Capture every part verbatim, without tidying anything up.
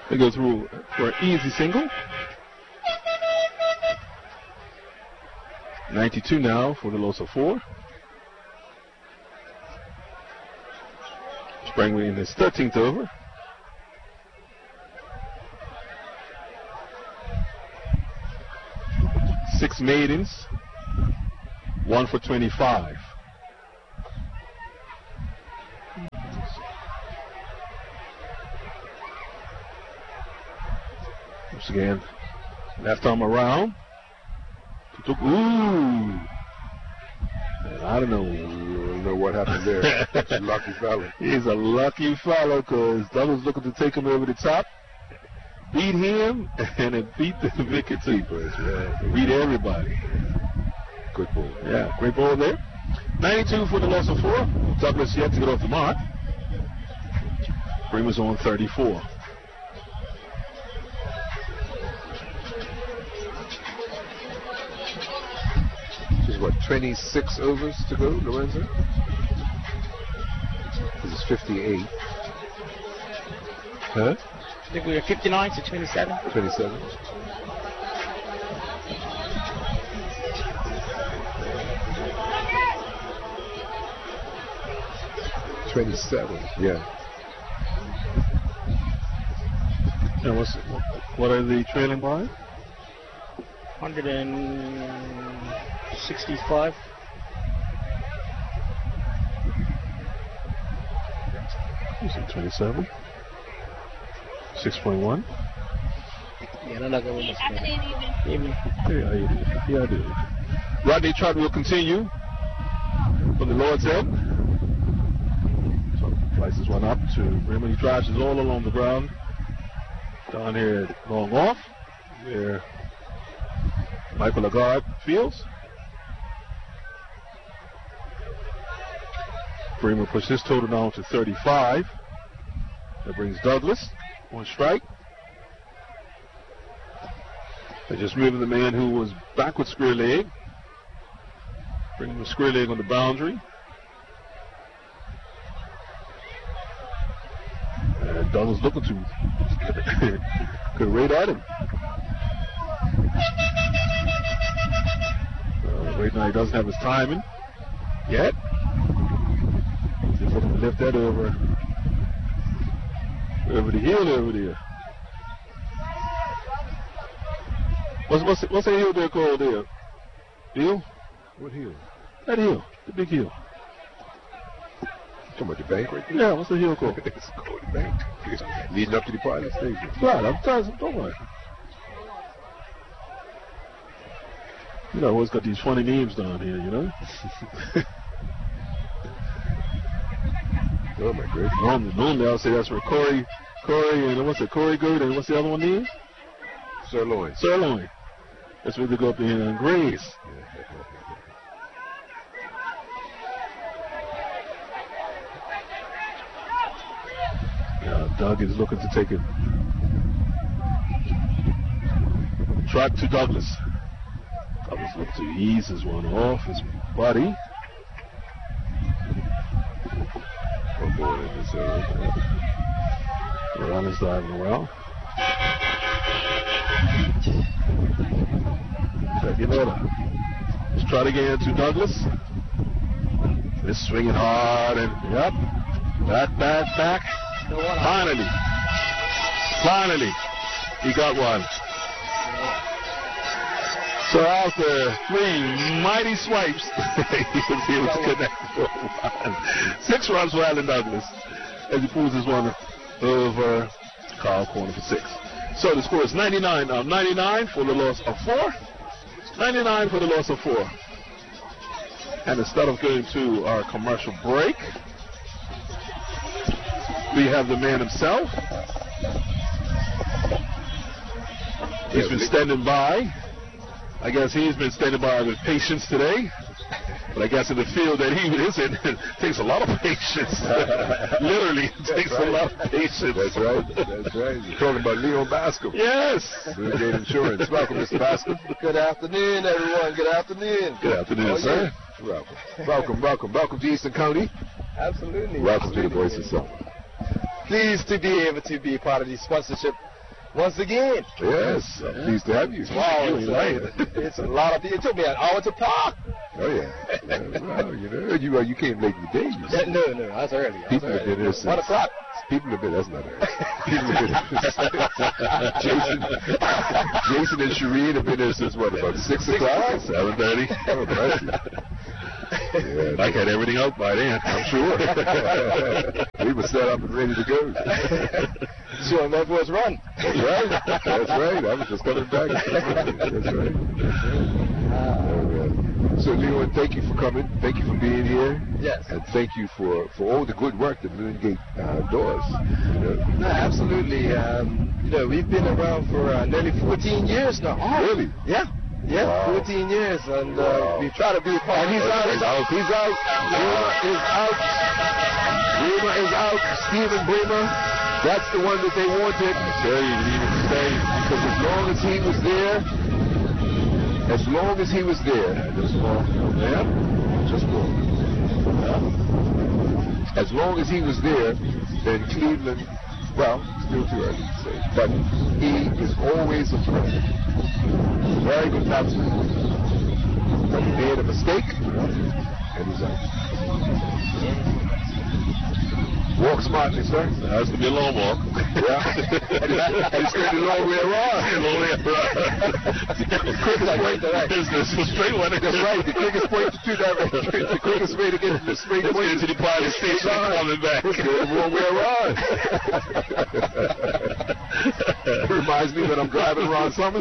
They go through for an easy single. ninety-two now for the loss of four. Sprangly in his thirteenth over. Six maidens, one for twenty-five. Once again, left arm around. Took, ooh. Man, I don't know. You don't know what happened there. That's a lucky fellow. He's a lucky fellow because Douglas looking to take him over the top. Beat him and then beat the wicket too. Right. Beat everybody. Good ball. Yeah, great ball there. ninety-two for the loss of four. Douglas yet to get off the mark. Bremer's on thirty-four. There's what, twenty-six overs to go, Lorenzo? This is fifty-eight. Huh? I think we were fifty-nine to twenty-seven. twenty-seven. twenty-seven, yeah. And what's, what are they trailing by? one sixty-five. You said twenty-seven. six point one. Yeah, no, no, no, Yeah, I yeah, I do. Rodney Trott will continue from the Lord's End. So prices went up to Bremer. He drives it all along the ground. Down here at long off, where Michael Lagarde fields. Bremer pushed his total down to thirty-five. That brings Douglas on strike. They're just moving the man who was back with square leg. Bringing the square leg on the boundary. And Douglas looking to go right at him. Uh, right now he doesn't have his timing yet. He's looking to lift that over, over the hill over there. What's what's what's that hill there called there? Hill? What hill? That hill, the big hill. Talking about the bank right there? Yeah, what's the hill called? It's called the bank. Leading up to the pilot station. Right, I'm telling you, don't worry. You know, always got these funny names down here, you know? Oh my goodness. Normally, normally I'll say that's where Corey, Corey, and what's it, Corey go, and what's the other one name? Sirloin. Sirloin. That's where they go up there and graze. Yeah, Doug is looking to take it. Trot to Douglas. Douglas looks to ease his one off his body. Oh boy, this area. The run is diving well. Second order. Let's try it again to Douglas. This swinging hard and yep. Back, back, back. Finally. Finally. He got one. So after three mighty swipes, he was able to connect for one. Six runs for Alan Douglas as he pulls his one over Kyle Corner for six. So the score is ninety-nine, uh, ninety-nine for the loss of four. ninety-nine for the loss of four. And instead of going to our commercial break, we have the man himself. He's been standing by. I guess he's been standing by with patience today. But I guess in the field that he is in, it takes a lot of patience. Literally, it takes right. a lot of patience. That's right. That's right. You're talking about Leon Bascom. Yes. Blue Gate Insurance. Welcome, Mister Bascom. Good afternoon, everyone. Good afternoon. Good afternoon, oh, sir. Yeah. Welcome. Welcome, welcome. Welcome to Eastern County. Absolutely. Welcome Absolutely. to the Voice of Soul. Pleased to be able to be part of the sponsorship once again. Yes, I'm pleased to have you. Wow, You it's, ain't lying. uh, it's a lot of people. It took me an hour to park. Oh yeah. yeah. Well, you know, you uh, you came late in the day. You see. That, no, no, that's early. That's People have early. been there since One o'clock. People have been. That's not early. People have been there. Jason, Jason and Shireen have been there since what? About six o'clock. seven thirty. Oh, bless you. Yeah, Mike had everything out by then, I'm sure. we were set up and ready to go. So I'm that was run. That's right. That's right. I was just coming back. That's right. Uh, so, Leon, thank you for coming. Thank you for being here. Yes. And thank you for, for all the good work that Moongate uh, does. You know. No, absolutely. Um, you know, we've been around for uh, nearly fourteen years now. Really? Yeah. Yeah, Wow. fourteen years, and uh, Wow. we try to be a part. And he's out. He's out. He's out. Bremer is out. Bremer is out. Stephen Bremer. That's the one that they wanted. I tell you, you need to stay. Because as long as he was there, as long as he was there, just walk. Yeah, just walk. Yeah. As long as he was there, then Cleveland, well, still too early to say, but he is always a threat. Very good batsman. But he made a mistake, and he's out. Walk smartly, sir. Has to be a long walk. Yeah. and it's going to be a long way around. Long way around. Quickest point to that. Business was straight one. That's right. The quickest point to two directions. The quickest way to get to the straight Let's point get to the pilot station and coming back. It's going the wrong way around. It reminds me that I'm driving around Summers.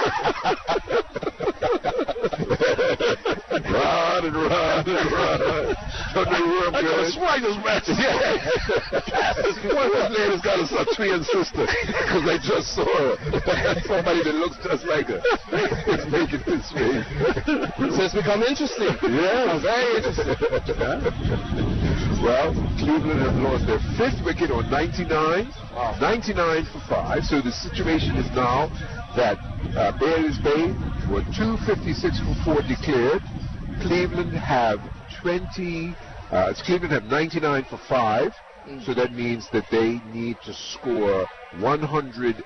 Run and run and run. Don't know where I'm I going. gotta swing this match. One of those ladies got a, a twin sister because they just saw her. Somebody that looks just like her. It's making this way. So it's become interesting. Yeah, Very interesting. Well, Cleveland have lost their fifth wicket on ninety-nine. Wow. ninety-nine for five. So the situation is now that uh, Bailey's Bay were two fifty-six for four declared. Cleveland have twenty. Uh, it's Cleveland have ninety-nine for five. Mm. So that means that they need to score one hundred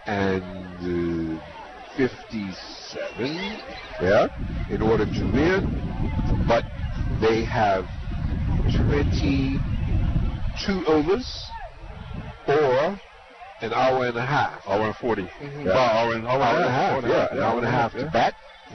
fifty-seven, yeah, in order to win. But they have twenty-two overs or an hour and a half. Hour and forty. Mhm. Yeah. About hour and, hour Hour and and a half, yeah, an hour and a half to yeah. bat.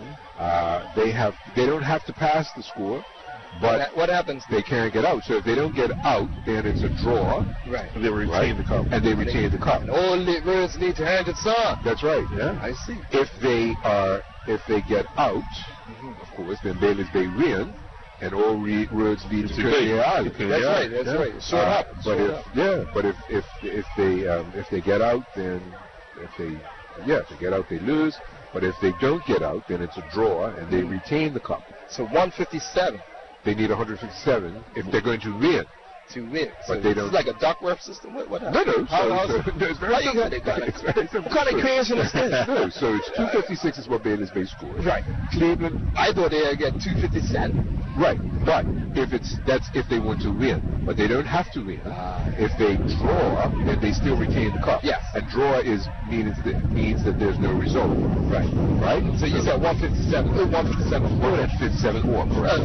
Uh, they have, they don't have to pass the score, but What- what happens? they can't get out. So if they don't get out, then it's a draw, Right. They retain right? the cup. And they retain the cup. And all the words need to hand it on. That's right. Yeah. I see. If they are, if they get out, of course, then Bailey's Bay win, and all re- roads lead to To Curly Bay. Island. To That's Yeah. right. That's Yeah. right. Short Uh, up. But Short if up. yeah, but if if if they um, if they get out, then if they yeah, if they get out, they lose. But if they don't get out, then it's a draw, and they retain the cup. So one fifty-seven They need one hundred fifty-seven if they're going to win. to win. But So they it's don't- like a Duckworth system. What? What? No, no. How, so, how's so, it? no, it's very How you simple. got it? Got it. It's very simple. What kind of creation is this? No, so it's two fifty-six is what Bailey's Bay scored. Right. Cleveland, I thought they'd get two fifty-seven. right. But if it's that's if they want to win, but they don't have to win. Ah. If they draw, then they still retain the cup. Yes. And draw is means that means that there's no result. Right. Right. So you said one fifty-seven. Oh, one fifty-seven. one hundred fifty-seven more, correct?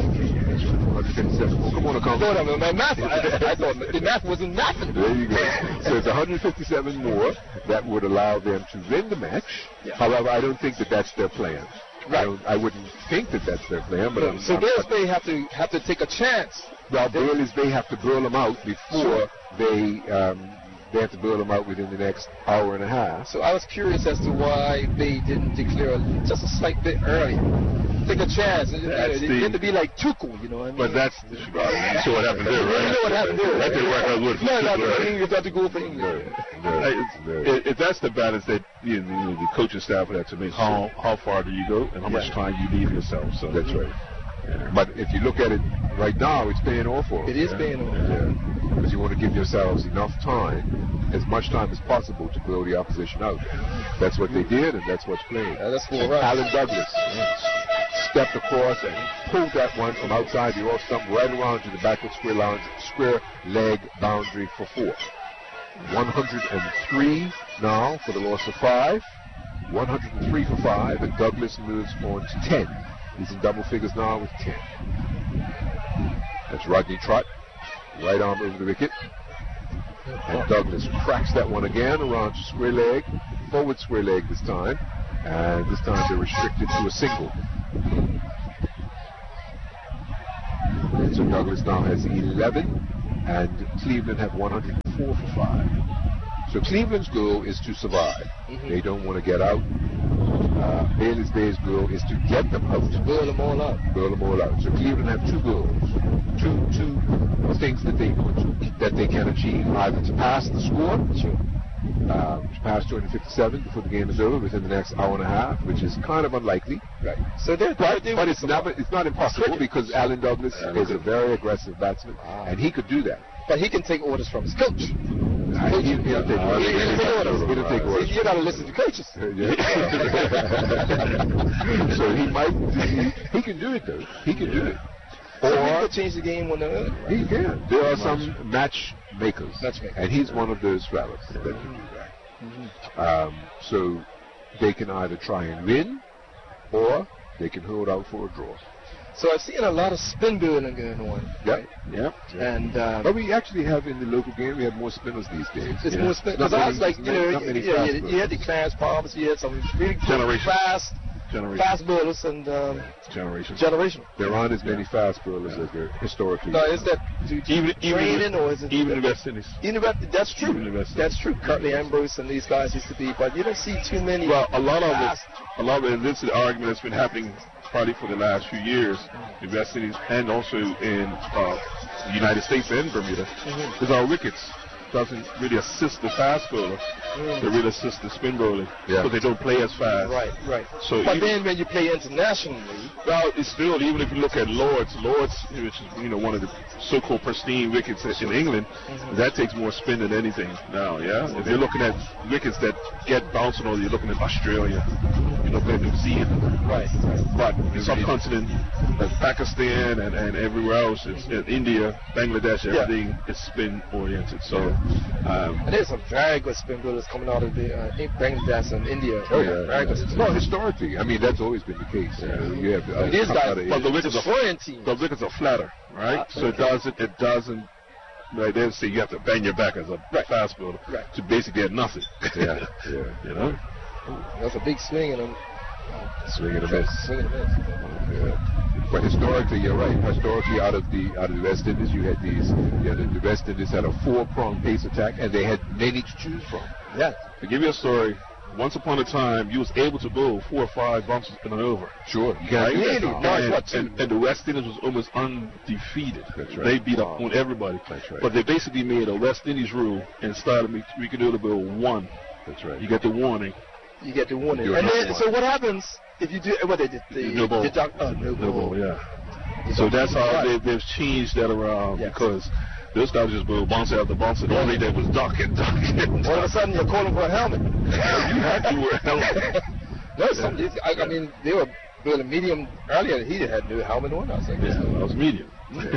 one hundred fifty-seven more. Come on, I come thought I mean, my math. I, I thought the math wasn't nothing. There you go. So it's one hundred fifty-seven more that would allow them to win the match. Yeah. However, I don't think that that's their plan. I, Right. don't, I wouldn't think that that's their plan, but I'm, So I'm, Bailey's Bay have to have to take a chance. well, Bailey's Bay have to burl them out before they um, they have to burl them out within the next hour and a half. So I was curious as to why they didn't declare just a slight bit earlier. Take a chance. You know, That's they the- get to be like Tuchel, you know what I mean? But that's, you saw what happened there, right? You know what happened there, That didn't work out good. No, no, Right. no. English got to go for English. No, Hey, it's- no. If if that's the balance that you know, the coaching staff would have to make, how how far do you go and how much Yeah. time you leave yourself? So That's right. Yeah. But if you look at it right now, it's paying off for them. It is paying off. Yeah. Because you want to give yourselves enough time, as much time as possible, to blow the opposition out. That's what they did, and that's what's playing. Yeah, that's four And runs. Alan Douglas stepped across and pulled that one from outside the off stump right around to the backward square lounge, square leg boundary for four. one hundred three now for the loss of five. one hundred three for five, and Douglas moves on to ten. He's in double figures now with ten. That's Rodney Trott, right arm over the wicket. And Douglas cracks that one again around to square leg, forward square leg this time. And this time they're restricted to a single. And so Douglas now has eleven, and Cleveland have one hundred four for five. So Cleveland's goal is to survive. Mm-hmm. They don't want to get out. Uh, Bailey's Bay's goal is to get them out. Burl them all out. Burl them all out. So Cleveland have two goals, two two things that they that they can achieve: either to pass the score, sure. um, to pass two hundred fifty-seven before the game is over within the next hour and a half, which is kind of unlikely. Right. So they're, but, they're but it's never it's not impossible because Alan Douglas is a very aggressive batsman, wow. and he could do that. But he can take orders from his coach. Uh, he, he'll take orders. He, he'll take orders. He'll take orders. You got to listen to coaches. So he might. He, he can do it though. He can do it. Or Or he could change the game when they're right? he can. There are some match makers, Matchmakers. and he's one of those fellas that can do that. Mm-hmm. Um, so they can either try and win, or they can hold out for a draw. So I've seen a lot of spin building going on. Yep. Yep. And um, But we actually have in the local game, we have more spinners these days. it's Yeah. more spin. Not Because I was many- like, you know, not many you, fast you, bowlers. you had the Clarence Palmers, you had some really good Generation. fast, Generation. fast bowlers, and um, Generation. generation. There aren't as many fast bowlers as there historically. No, is that due to Even even training or is it even the West Indies. Even the- that's true. Even the West Indies. That's true. Curtly Ambrose and these guys used to be, but you don't see too many. Well, a lot of it, fast. a lot of it, and this is the argument that's been happening probably for the last few years in West Indies and also in uh, the United States and Bermuda, Mm-hmm. is our wickets doesn't really assist the fast bowler. Mm. They really assist the spin bowling Yeah. because they don't play as fast. Right, right. So But even- then when you play internationally, Well, it's still, even if you look at Lords, Lords, which is, you know, one of the so-called pristine wickets in England, Mm-hmm. that takes more spin than anything now, yeah? If you're looking at wickets that get bouncing, or you're looking at Australia, you're looking at New Zealand, right, but the subcontinent, like Pakistan and, and everywhere else, it's, in India, Bangladesh, Yeah. everything is spin-oriented. So, um, and there's some very good spin bowlers coming out of the uh, in Bangladesh and India. Oh yeah, very good. spin no, bowlers. historically, I mean that's always been the case. You know, you have uh, These come guys- out of but the Asia. wickets are Destroying teams. the wickets are flatter, right? Ah, so it okay. doesn't, it doesn't, like they say you have to bang your back as a Right. fast bowler Right. to basically get nothing. Yeah, yeah. You know? That's a big swing and a Swing and a miss. swing and a miss. Yeah. But historically, you're right. Historically, out of the out of the West Indies, you had these. Yeah, the, the West Indies had a four-pronged pace attack, and they had many to choose from. Yeah. To give you a story, once upon a time, you was able to bowl four or five bounces in an over. Sure, you can't Right? do that Really? now. No, it's and, what, two? and, and the West Indies was almost undefeated. That's right. They beat Wow. up on everybody. That's right. But they basically made a West Indies rule and started me we could do the bill one. That's right. You get the warning. You get the warning. Do And another then, one. so what happens if you do what they did? The, No ball. the doc, oh, no, No ball. ball, yeah. So that's how they, they've changed that around Yes. because those guys just bowl bounce after bounce, and all they did was duck and duck and All of a duck. sudden, you're calling for a helmet. You had to wear a helmet. No, some, I, I mean, they were building medium earlier. He had no helmet on. I was like, Yeah, I was medium.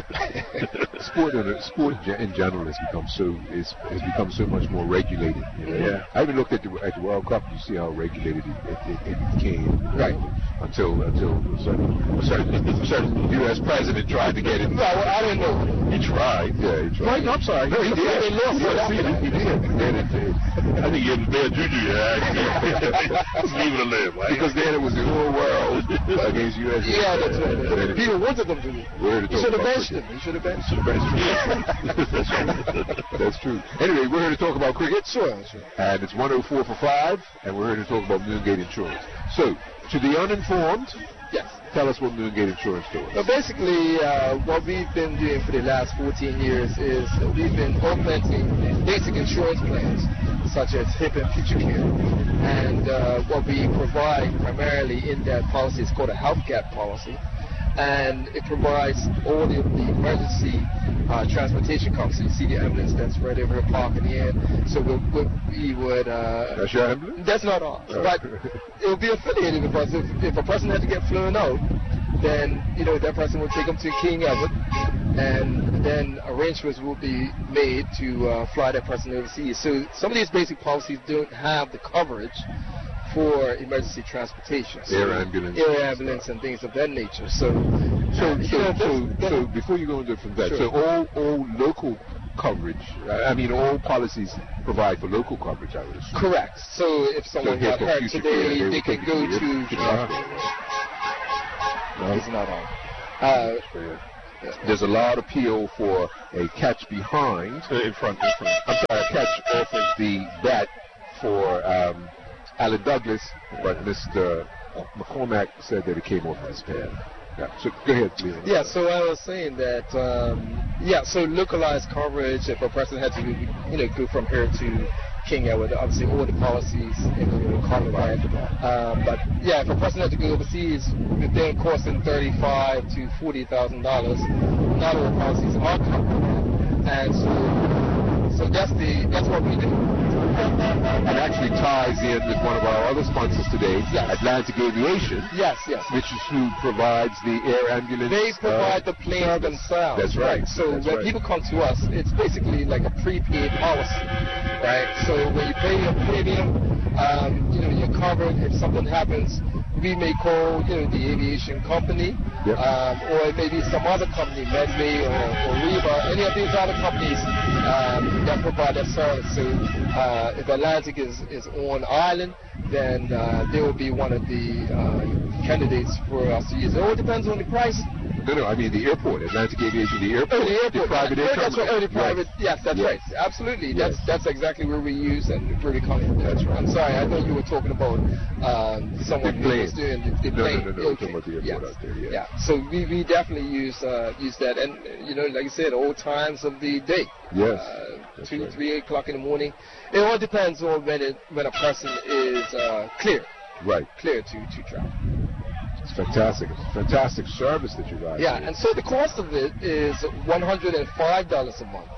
Sport in, sport in in general has become so is has become so much more regulated. You know? Yeah. I even looked at the at the World Cup. You see how regulated it, it, it, it became. Right. Until until a certain, a certain, a certain U S president tried to get it. well, well, I didn't know. He tried. Yeah, he tried. Right, I'm sorry. No, he did. They lost He it. did. He did. And it, it, I think he had bad juju. Yeah, just leave it alone. Right? because then it was the whole world against U S Yeah, that's right. And then it- People wanted them to. We're here to He talk should have about benched him. cricket. He should have benched him. That's true. That's true. Anyway, we're here to talk about cricket. Sure, sure. And it's one oh four for five, and we're here to talk about Moongate Insurance. So, to the uninformed, Yes. tell us what Moongate Insurance does. So basically, uh, what we've been doing for the last fourteen years is we've been augmenting basic insurance plans, such as H I P and Future Care. And uh, what we provide primarily in that policy is called a health gap policy. And it provides all the, the emergency uh, transportation coverage. So you see the ambulance that's right over here parking here. So we, we, we would... Uh, That's your ambulance? That's not ours. Oh. But it would be affiliated with us. If, if a person had to get flown out, then, you know, that person will take them to King Edward, and then arrangements will be made to uh, fly that person overseas. So some of these basic policies don't have the coverage for emergency transportation. So Air ambulance. Air ambulance and things of that nature. So, So, uh, so, you know, so, that's- so before you go into from that, Sure. so all, all local coverage, uh, I mean, all policies provide for local coverage, I would assume. correct. So if someone here got for hurt future today, care, they they will can take go you to to. the- to the hospital. No, it's not on. Uh, There's a lot of appeal for a catch behind, Uh, in front, in front. I'm sorry, a catch off of the bat for um, Alan Douglas, but Mister McCormack said that it came off his pad. Yeah, so go ahead, please. Yeah, so I was saying that, um, yeah, so localized coverage, if a person had to, you know, go from here to King Edward, obviously all the policies include cover that. Um, but yeah, if a person had to go overseas, if they're costing thirty-five to forty thousand dollars, not all policies are covered. And so, so that's the that's what we do. It actually ties in with one of our other sponsors today, Yes. Atlantic Aviation, Yes, yes. which is who provides the air ambulance. They provide uh, the planes service. themselves. That's right. So That's when right. people come to us, it's basically like a prepaid policy, right? So when you pay your premium, um, you know, you're covered. If something happens, we may call, you know, the aviation company, Yep. um, or it may be some other company, Medway or, or Reba, any of these other companies um, that provide that service. So uh, if Atlantic is, is on island, then uh, they will be one of the uh, candidates for us to use. It all depends on the price. No, no, I mean the airport, Atlantic Aviation, the airport, Oh, the airport. private oh, air that's right. company. Oh, the private. Right. Yes, that's Yes. right. Absolutely. Yes. That's that's exactly where we use and where we come from. That's right. I'm sorry. I thought you were talking about um, someone The who was plane. doing the, the No, no, plane. no, no, we're talking about the airport yes. out there, yeah. Yeah. So we, we definitely use uh, use that, and you know, like I said, all times of the day. Yes. Uh, That's two, right. three o'clock in the morning. It all depends on when it when a person is uh, clear, Right. clear to to travel. It's fantastic. It's a fantastic service that you guys Yeah, do. and so the cost of it is one hundred five dollars a month.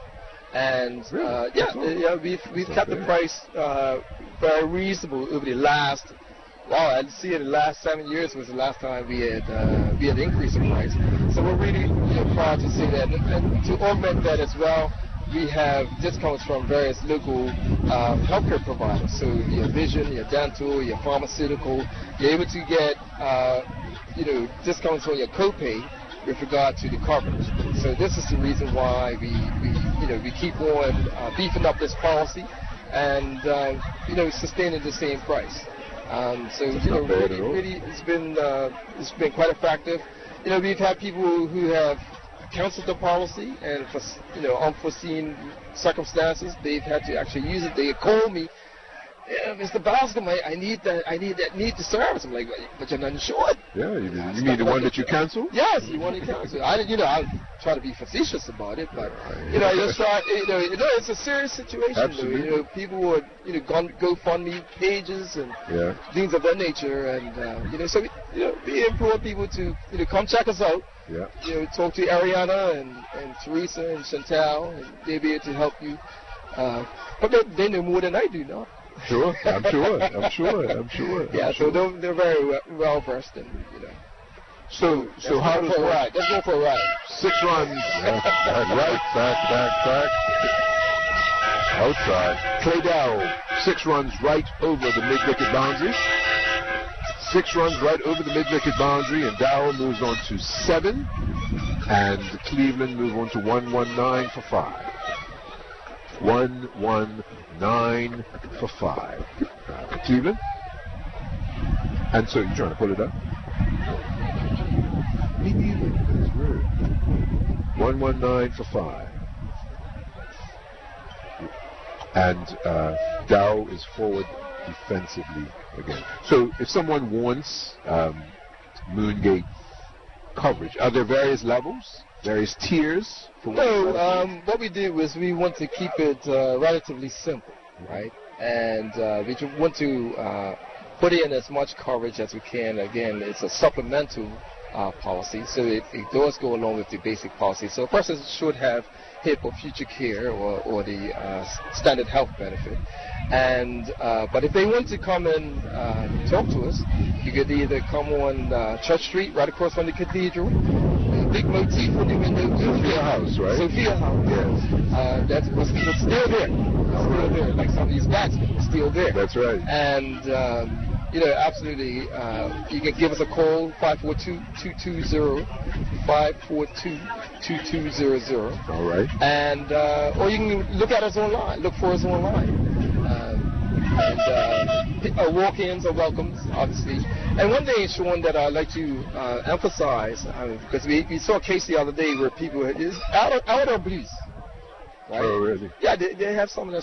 And Really? uh, yeah, That's all. yeah, we've we've That's kept not the bad. price uh, very reasonable over the last. Wow, I'd see it the last seven years was the last time we had uh, we had increased the price. So we're really, you know, proud to see that, and, and to augment that as well, we have discounts from various local uh, healthcare providers. So your vision, your dental, your pharmaceutical, you're able to get uh, you know discounts on your copay with regard to the coverage. So this is the reason why we, we you know we keep on uh, beefing up this policy and uh, you know sustaining the same price. Um, so That's you know not bad really, at all. really it's been uh, it's been quite effective. You know we've had people who have canceled the policy and for you know unforeseen circumstances they've had to actually use it. They call me. Yeah, Mister Bascom, I, I need that. I need that. Need the service. I'm like, but you're not insured. Yeah, you, you mean the one that you canceled? Yes, you want to cancel. I, you know, I try to be facetious about it, but you know, I just try. You know, you know, it's a serious situation. Absolutely. Though. You know, people would, you know, go GoFundMe pages and Yeah. things of that nature, and uh, you know, so we, you know, we implore people to, you know, come check us out. Yeah. You know, talk to Ariana and, and Teresa and Chantal, and they'll be able to help you. Uh, but they, they know more than I do now. Sure. I'm sure. I'm sure. I'm sure. Yeah, I'm so sure. they're, they're very well, well versed in, you know. So, so Let's how go does for a one- ride? Let's go for a ride. six runs right, back, back, back. Outside. Clay Dow, six runs right over the mid-wicket boundary. Six runs right over the mid-wicket boundary, and Dow moves on to seven, and Cleveland moves on to one one nine for five. One one nine for five. Uh, Cleveland. And so you're trying to pull it up? Me neither. That's weird. one one nine for five. And uh, Dow is forward defensively again. So if someone wants um, Moongate coverage, are there various levels, various tiers? For No, um, what we did was we want to keep it uh, relatively simple, right? And uh, we ju- want to uh, put in as much coverage as we can. Again, it's a supplemental uh, policy. So it, it does go along with the basic policy. So a person should have H I P or Future Care or, or the uh, standard health benefit. And uh, but if they want to come and uh, talk to us, you could either come on uh, Church Street, right across from the cathedral. The big motif when you in the Sophia House, right? Sophia House. Yes. Uh, that's it's still there. It's still there. Like some of these bats, it's still there. That's right. And um, you know, absolutely, uh, you can give us a call, five four two, two two zero, five four two, two two zero zero. All right. And, uh, or you can look at us online, look for us online. Uh, and uh, walk-ins are welcome, obviously. And one thing, Sean, that I'd like to uh, emphasize, uh, because we, we saw a case the other day where people, is out of, out of blues. Right? Oh, really? Yeah, they, they have some of the